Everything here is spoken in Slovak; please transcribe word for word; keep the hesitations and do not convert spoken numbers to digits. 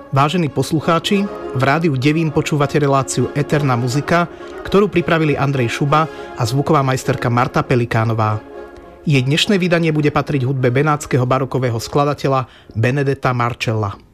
Vážení poslucháči, v rádiu Devín počúvate reláciu Eterná muzika, ktorú pripravili Andrej Šuba a zvuková majsterka Marta Pelikánová. Jej dnešné vydanie bude patriť hudbe benátskeho barokového skladateľa Benedetta Marcella.